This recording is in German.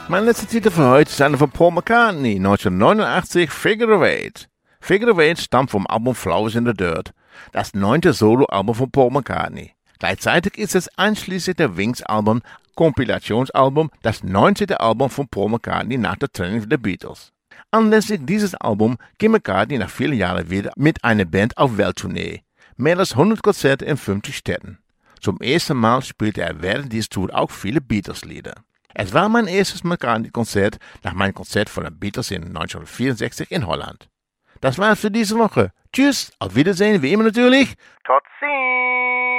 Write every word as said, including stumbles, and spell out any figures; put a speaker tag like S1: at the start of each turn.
S1: Mein letzter Titel für heute ist einer von Paul McCartney, neunzehnhundertneunundachtzig, Figure of Eight. Figure of Eight stammt vom Album Flowers in the Dirt, das neunte Soloalbum von Paul McCartney. Gleichzeitig ist es anschließend der Wings-Album, Kompilationsalbum, das neunzehnte Album von Paul McCartney nach der Trennung der Beatles. Anlässlich dieses Albums ging McCartney nach vielen Jahren wieder mit einer Band auf Welttournee. Mehr als hundert Konzerte in fünfzig Städten. Zum ersten Mal spielte er während dieser Tour auch viele Beatles-Lieder. Es war mein erstes McCartney-Konzert nach meinem Konzert von den Beatles in neunzehnhundertvierundsechzig in Holland. Das war's für diese Woche. Tschüss, auf Wiedersehen, wie immer natürlich. Tot ziens!